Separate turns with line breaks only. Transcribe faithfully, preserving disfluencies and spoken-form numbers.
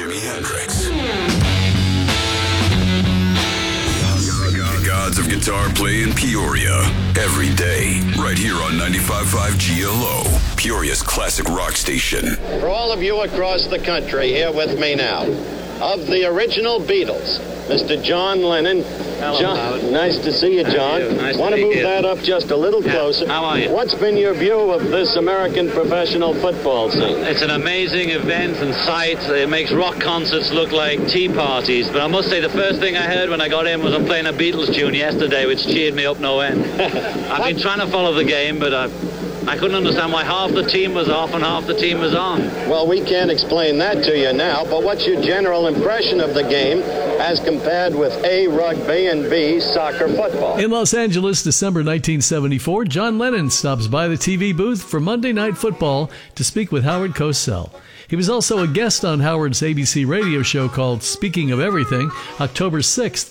Jimi Hendrix. Gods of Guitar Play in Peoria. Every day, right here on ninety-five point five G L O, Peoria's classic rock station.
For all of you across the country here with me now, of the original Beatles, Mister John Lennon.
Hello,
John,
Howard.
nice to see you, John.
You? Nice
Want
to
to
be
move
here.
that up just a little
Yeah.
closer?
How are you?
What's been your view of this American professional football scene?
It's an amazing event and sight. It makes rock concerts look like tea parties. But I must say, the first thing I heard when I got in was I'm playing a Beatles tune yesterday, which cheered me up no end. I've been trying to follow the game, but I, I couldn't understand why half the team was off and half the team was on.
Well, we can't explain that to you now, but what's your general impression of the game as compared with A, rugby, and B, soccer football?
In Los Angeles, December nineteen seventy-four, John Lennon stops by the T V booth for Monday Night Football to speak with Howard Cosell. He was also a guest on Howard's A B C radio show called Speaking of Everything, October sixth,